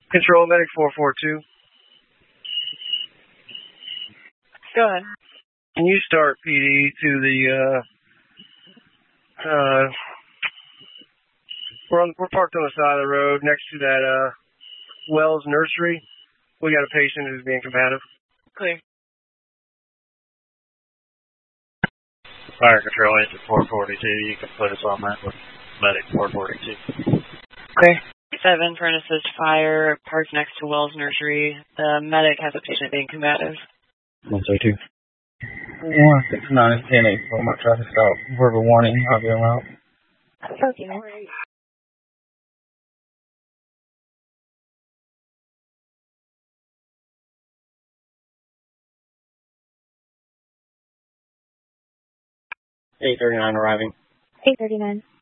Control medic 442. Go ahead. Can you start PD to the, we're parked on the side of the road next to that, Wells Nursery. We got a patient who's being combative. Clear. Fire control engine 442. You can put us on that with medic 442. Clear. 7 for an assist fire, parked next to Wells Nursery. The medic has a patient being combative. 132. 169 is 10-8. I'm going to try to stop. Verbal warning. I'll be around. Okay, all right. $839 arriving. 839.